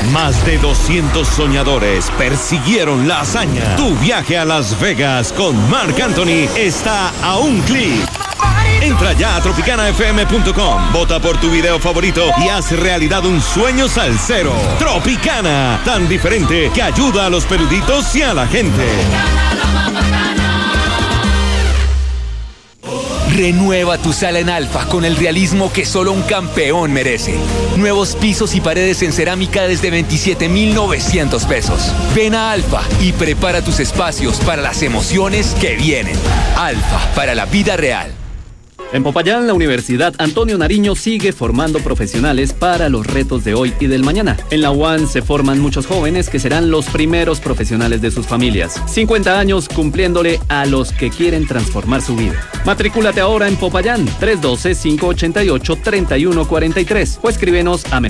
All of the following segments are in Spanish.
Más de 200 soñadores persiguieron la hazaña. Tu viaje a Las Vegas con Marc Anthony está a un clic. Entra ya a tropicanafm.com, vota por tu video favorito y haz realidad un sueño salsero. Tropicana, tan diferente que ayuda a los peluditos y a la gente. Renueva tu sala en Alfa con el realismo que solo un campeón merece. Nuevos pisos y paredes en cerámica desde 27,900 pesos. Ven a Alfa y prepara tus espacios para las emociones que vienen. Alfa, para la vida real. En Popayán, la Universidad Antonio Nariño sigue formando profesionales para los retos de hoy y del mañana. En la UAN se forman muchos jóvenes que serán los primeros profesionales de sus familias. 50 años cumpliéndole a los que quieren transformar su vida. Matrículate ahora en Popayán, 312-588-3143 o escríbenos a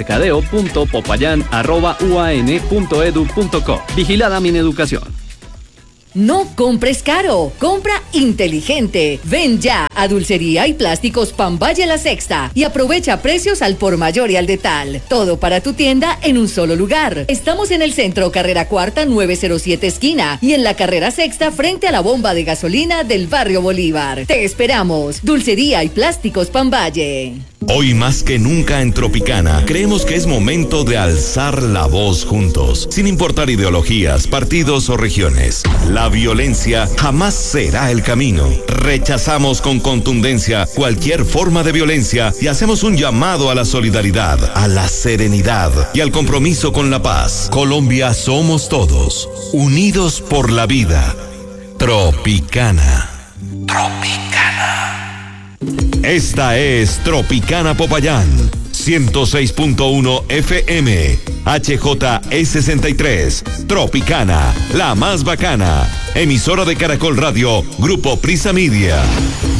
mercadeo.popayan@uan.edu.co. Vigilada Mineducación. No compres caro, compra inteligente. Ven ya a Dulcería y Plásticos Pambaye La Sexta y aprovecha precios al por mayor y al detal. Todo para tu tienda en un solo lugar. Estamos en el centro, carrera cuarta 907 esquina y en la carrera sexta frente a la bomba de gasolina del barrio Bolívar. Te esperamos. Dulcería y Plásticos Pambaye. Hoy más que nunca en Tropicana, creemos que es momento de alzar la voz juntos, sin importar ideologías, partidos o regiones. La violencia jamás será el camino. Rechazamos con contundencia cualquier forma de violencia y hacemos un llamado a la solidaridad, a la serenidad y al compromiso con la paz. Colombia somos todos, unidos por la vida. Tropicana. Tropicana. Esta es Tropicana Popayán, 106.1 FM, HJE63, Tropicana, la más bacana, emisora de Caracol Radio, Grupo Prisa Media.